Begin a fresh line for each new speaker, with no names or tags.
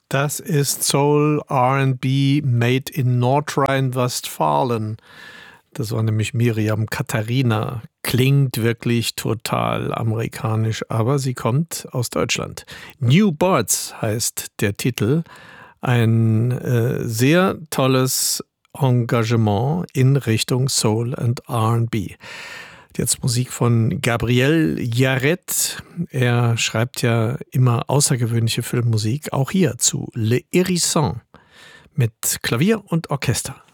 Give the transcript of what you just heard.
Das ist Soul R&B made in Nordrhein-Westfalen. Das war nämlich Miriam Katharina. Klingt wirklich total amerikanisch, aber sie kommt aus Deutschland. New Birds heißt der Titel. Ein sehr tolles Engagement in Richtung Soul und R&B. Jetzt Musik von Gabriel Yared. Er schreibt ja immer außergewöhnliche Filmmusik, auch hier zu Le Hérisson mit Klavier und Orchester.